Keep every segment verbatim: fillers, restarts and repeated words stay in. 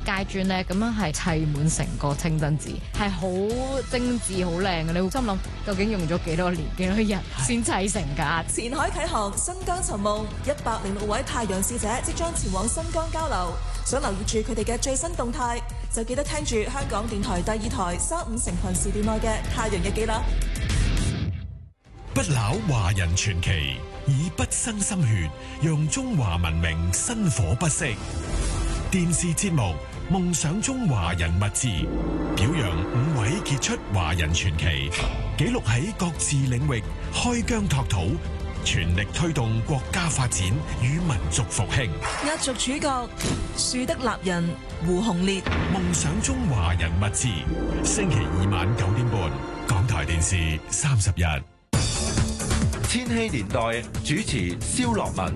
階磚咧，咁樣係砌滿成個清真寺，係好精緻、好靚嘅。你會心諗，究竟用咗幾多年、幾多日先砌成㗎？ 前海啟航，新疆尋夢，一百零六位太陽使者即將前往新疆交流。想留意住佢哋嘅最新動態，就記得聽住香港電台第二台三五成群時段內嘅《太陽日記》啦。 不朽華人傳奇，以不生心血，讓中華文明薪火不息。電視節目《夢想中華人物誌》，表揚五位傑出華人傳奇，記錄喺各自領域開疆拓土，全力推動國家發展與民族復興。 壓軸主角樹德立人胡鴻烈，《 夢想中華人物誌》，星期二晚九點半，港台電視三十日。 千禧年代主持蕭樂文。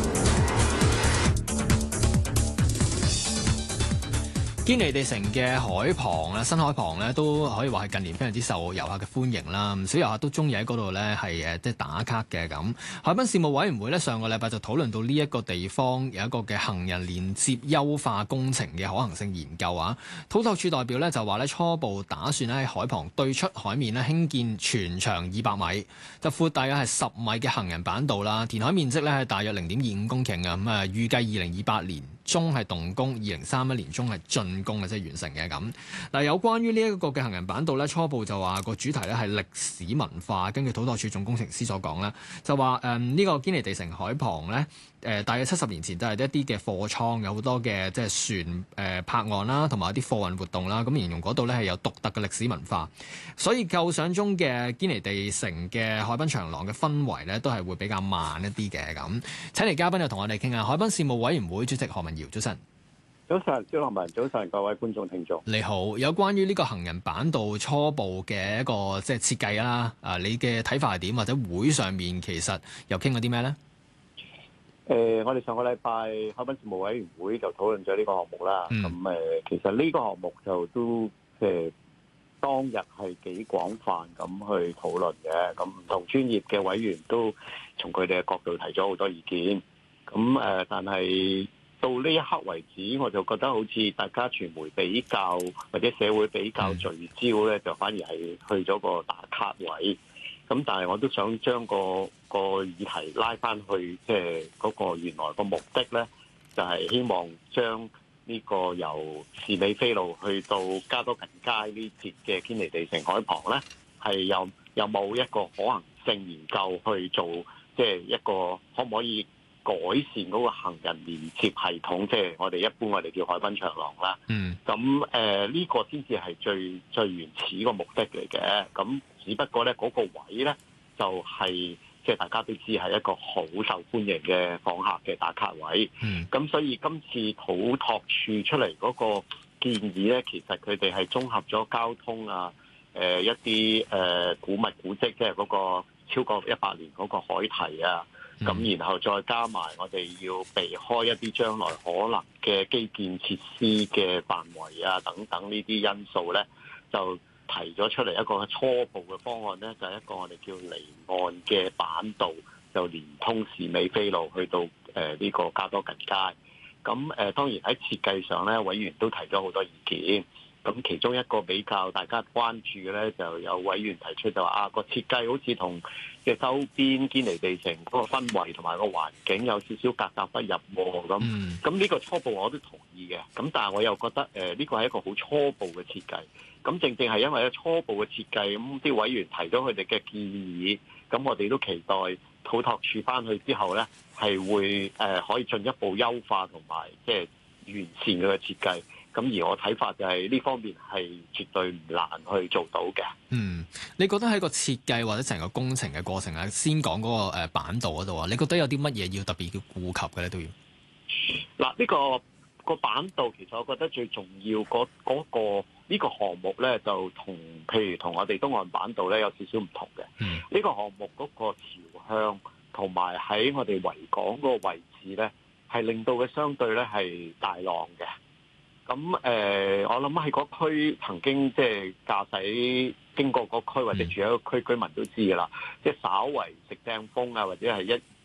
堅尼地城嘅海旁咧，新海旁咧都可以話係近年非常之受遊客嘅歡迎啦。唔少遊客都中意喺嗰度咧係誒即係打卡嘅咁。海濱事務委員會咧上個禮拜就討論到呢一個地方有一個嘅行人連接優化工程嘅可行性研究啊。土拓署代表咧就話咧初步打算咧喺海旁對出海面咧興建全長二百米，就闊大約係十米嘅行人板道啦。填海面積咧係大約零點二五公頃啊。咁啊預計二零二八年中係動工，二零三一年中係竣工嘅，即係完成嘅咁。嗱，有關於呢一個嘅行人板道咧，初步就話個主題咧係歷史文化。根據土拓署總工程師所講咧，就話誒呢個堅尼地城海旁咧，誒、呃、大約七十年前都係一啲嘅貨倉，有好多嘅即係船誒、呃、泊岸啦，同埋一啲貨運活動啦。咁形容嗰度咧係有獨特嘅歷史文化，所以構想中嘅堅尼地城嘅海濱長廊嘅氛圍咧，都係會比較慢一啲嘅咁。請嚟嘉賓就同我哋傾下，海濱事務委員會主席何文堯，早晨。 早晨，蕭樂文，早晨，各位觀眾聽眾， 你好。有關於呢個行人板道初步嘅一個即係設計啦，啊，你嘅睇法係點？或者會上面其實又傾咗啲咩呢？ 誒、呃，我哋上個禮拜海濱事務委員會就討論咗呢個項目啦。咁誒、嗯呃，其實呢個項目就都即係、呃、當日係幾廣泛咁去討論嘅。咁唔同專業嘅委員都從佢哋嘅角度提咗好多意見。咁誒、呃，但係到呢一刻為止，我就覺得好似大家傳媒比較或者社會比較聚焦咧，就反而係去咗個打卡位。咁但係我都想將個個議題拉翻去，即係嗰個原來個目的咧，就係、是、希望將呢個由士美菲路去到加多近街呢節嘅堅尼地城海旁咧，係有有冇一個可行性研究去做，即係一個可唔可以改善嗰個行人連接系統，即係我哋一般我哋叫海濱長廊啦。嗯。咁誒呢個先至係最最原始個目的嚟嘅。咁只不過咧嗰個位咧就係即係大家都知係一個好受歡迎嘅訪客嘅打卡位。嗯。咁所以今次土拓署出嚟嗰個建議咧，其實佢哋係綜合咗交通啊、誒一啲誒古物古蹟，即係嗰個超過一百年嗰個海堤啊。咁、嗯、然後再加埋我哋要避開一啲將來可能嘅基建設施嘅範圍啊等等呢啲因素咧，就提咗出嚟一個初步嘅方案咧，就係、是、一個我哋叫離岸嘅板道，就連通士美菲路去到誒呢、呃這個加多近街。咁誒、呃、當然喺設計上咧，委員都提咗好多意見。咁其中一個比較大家關注嘅咧，就有委員提出就話啊，個設計好似同嘅周邊堅尼地城嗰個氛圍同埋個環境有少少格格不入喎。咁咁呢個初步我都同意嘅。咁但係我又覺得誒呢個係一個好初步嘅設計。咁正正係因為咧初步嘅設計，咁啲委員提咗佢哋嘅建議，咁我哋都期待土拓署翻去之後咧，係會誒、呃、可以進一步優化同埋即係完善佢嘅設計。咁而我睇法就係呢方面係絕對唔難去做到嘅。嗯， 你覺得喺個設計或者成個工程嘅過程咧，先講嗰個誒板道嗰度啊，你覺得有啲乜嘢要特別要顧及嘅咧？都要嗱，呢個個板道其實我覺得最重要嗰嗰個呢個項目咧，就同譬如同我哋東岸板道咧有少少唔同嘅。嗯，呢個項目嗰個朝向同埋喺我哋維港嗰個位置咧，係令到佢相對咧係大浪嘅。咁誒、呃，我諗喺嗰區曾經即係駕駛經過嗰區或者住喺個區居民都知㗎啦，即係稍為食正風啊，或者係一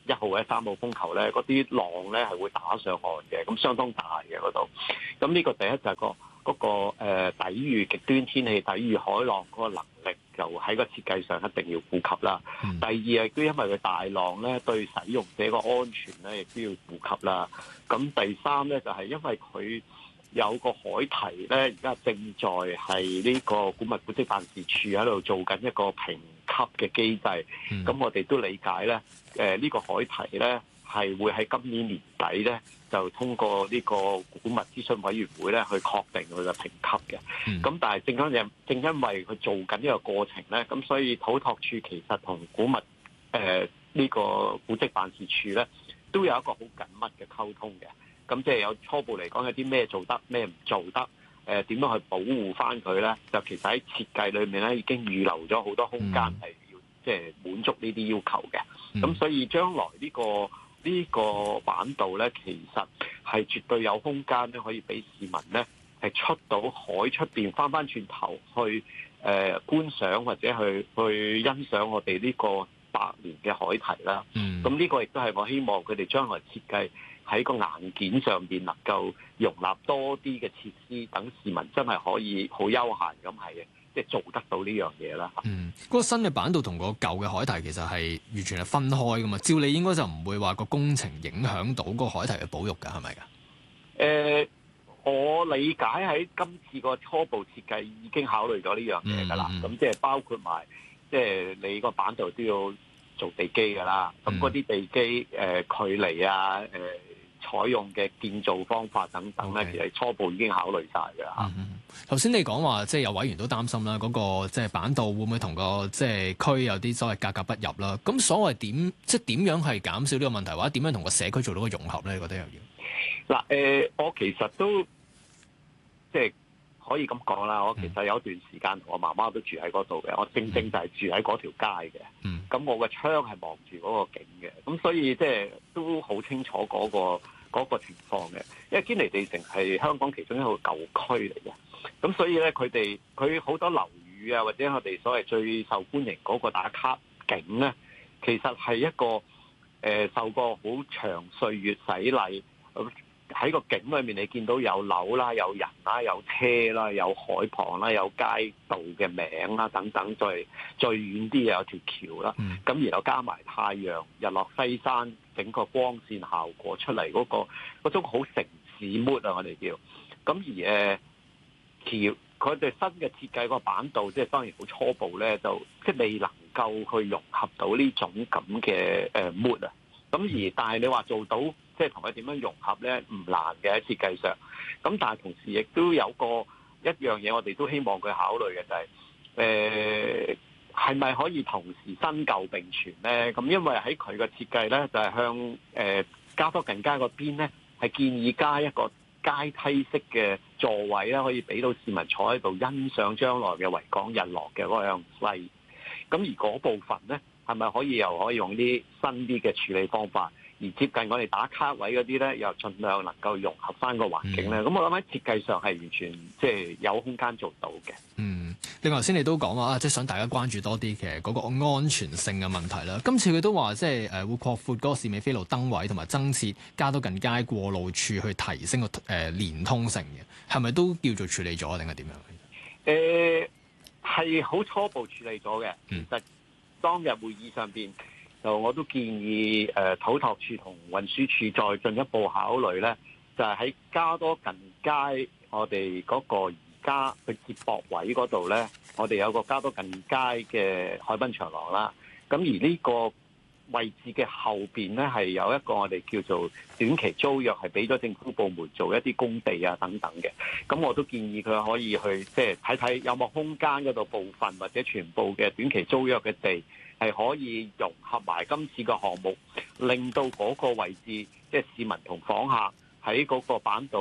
一號或者三號風球咧，嗰啲浪咧係會打上岸嘅，咁相當大嘅嗰度。咁呢個第一就係個嗰個誒抵禦極端天氣、抵禦海浪嗰個能力，就喺個設計上一定要顧及啦。嗯、第二亦都因為佢大浪咧，對使用者個安全咧，亦都要顧及啦。咁第三咧就係因為佢有個海堤咧，而家正在係呢個古物古蹟辦事處喺度做緊一個評級嘅機制。咁、嗯、我哋都理解咧，誒、呃、呢、呢個海堤咧係會喺今年年底咧就通過呢個古物諮詢委員會咧去確定佢嘅評級嘅。咁、嗯、但係正因正因為佢做緊呢個過程咧，咁所以土拓署其實同古物誒呢、呃呢個古蹟辦事處咧都有一個好緊密嘅溝通嘅。咁即係有初步嚟講，有啲咩做得，咩唔做得，誒、呃、點樣去保護翻佢咧？就其實喺設計裏面咧，已經預留咗好多空間係要即係滿足呢啲要求嘅。咁、嗯、所以將來呢、呢個呢、呢個板道咧，其實係絕對有空間咧，可以俾市民咧係出到海出邊，翻翻轉頭去誒、呃、觀賞或者去去欣賞我哋呢個百年嘅海堤啦。咁呢、嗯、個亦都係我希望佢哋將來設計喺個硬件上邊能夠容納多啲嘅設施，等市民真係可以好悠閒咁係即係做得到呢樣嘢啦。 嗯，嗰、那個新嘅板道同個舊嘅海堤其實係完全係分開噶嘛？照理應該就唔會話個工程影響到個海堤嘅保育㗎，係咪㗎？誒、 呃，我理解喺今次個初步設計已經考慮咗呢樣嘢㗎啦。咁、嗯、即係包括埋即係你個板道都要做地基㗎啦。咁嗰啲地基誒、呃、距離啊誒。呃採用嘅建造方法等等咧，其實初步已經考慮晒㗎嚇。 頭先、嗯、你講話，即係有委員都擔心啦，嗰、那個即係板道會唔會同個即係區有啲所謂格格不入啦？咁所謂點即係點樣係減少呢個問題，或者點樣同個社區做到個融合咧？你覺得又要嗱誒，我其實都即係可以咁講啦。我其實有一段時間同我媽媽都住喺嗰度嘅，我正正就係住喺嗰條街嘅。嗯，咁我個窗係望住嗰個景嘅，咁所以即係都好清楚嗰、那個。嗰個情況嘅，因為堅尼地城係香港其中一個舊區嚟嘅，咁所以咧佢哋佢好多樓宇啊，或者我哋所謂最受歡迎嗰個打卡景咧，其實係一個誒、呃、受過好長歲月洗禮，喺個景裏面你見到有樓啦、有人啦、有車啦、有海旁啦、有街道嘅名啦等等，再最遠啲有條橋啦，咁、嗯、然後加埋太陽日落西山，整個光線效果出嚟嗰、那個嗰種好城市 mood 啊，我哋叫咁而誒橋佢哋新嘅設計個板道，即係當然好初步咧，就即係未能夠去融合到呢種咁嘅誒 mood 啊。咁而但係你話做到即係同佢點樣融合咧，唔難嘅喺設計上。咁但係同時亦都有個一樣嘢，我哋都希望佢考慮嘅就係誒係咪可以同時新舊並存咧？咁因為喺佢嘅設計咧，就係、是、向誒、呃、加多近街嗰邊咧，係建議加一個階梯式嘅座位啦，可以俾到市民坐喺度欣賞將來嘅維港日落嘅嗰樣西。咁而嗰部分咧，係咪可以又可以用啲新啲嘅處理方法，而接近我哋打卡位嗰啲咧，又盡量能夠融合翻個環境咧？咁、嗯、我諗喺設計上係完全即係有空間做到嘅。嗯， 另外頭先你都講話啊，即係想大家關注多啲嘅嗰個安全性嘅問題啦。今次佢都話即係誒會擴闊嗰個士美菲路燈位，同埋增設加多近街過路處去提升個誒、呃、連通性嘅，係咪都叫做處理咗定係點樣？ 誒係好初步處理咗嘅。其實當日會議上邊，就我都建議誒、呃、土拓署同運輸署再進一步考慮咧，就係、是、喺加多近街我哋嗰個而家去接駁位嗰度咧，我哋有個加多近街嘅海濱長廊啦。咁而呢個位置嘅後邊咧，係有一個我哋叫做短期租約，係俾咗政府部門做一啲工地啊等等嘅。咁我都建議佢可以去即係睇睇有冇空間嗰度部分或者全部嘅短期租約嘅地係可以融合埋今次嘅項目，令到嗰個位置即係市民同訪客喺嗰個板道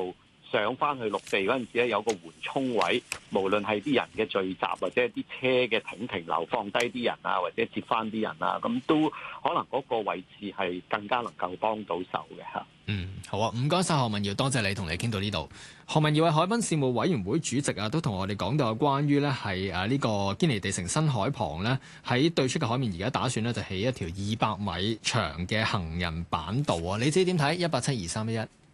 上翻去陸地嗰陣時咧，有個緩衝位，無論係啲人嘅聚集或者啲車嘅停停留放低啲人啊，或者接翻啲人啊，咁都可能嗰個位置係更加能夠幫到手嘅嚇。 嗯，好啊，唔該晒何文堯，多謝你同你傾到呢度。何文堯係海濱事務委員會主席啊，都同我哋講到有關於咧係誒呢個堅尼地城新海旁咧喺對出嘅海面，而家打算咧就起一條二百米長嘅行人板道啊。你自己點睇？一八七二三一一。